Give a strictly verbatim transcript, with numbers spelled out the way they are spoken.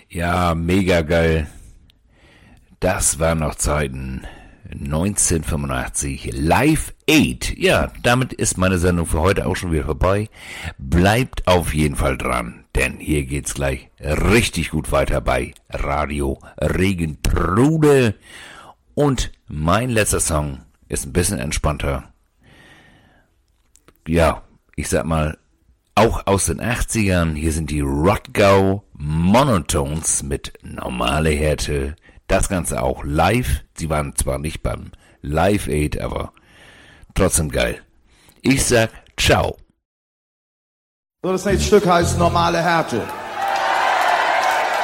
Ja, mega geil. Das waren noch Zeiten. neunzehnhundertfünfundachtzig, Live Aid. Ja, damit ist meine Sendung für heute auch schon wieder vorbei. Bleibt auf jeden Fall dran, denn hier geht's gleich richtig gut weiter bei Radio Regentrude. Und mein letzter Song ist ein bisschen entspannter. Ja, ich sag mal, auch aus den achtzigern. Hier sind die Rothgau Monotones mit Normale Härte. Das Ganze auch live. Sie waren zwar nicht beim Live Aid, aber trotzdem geil. Ich sag ciao. So, das nächste Stück heißt Normale Härte.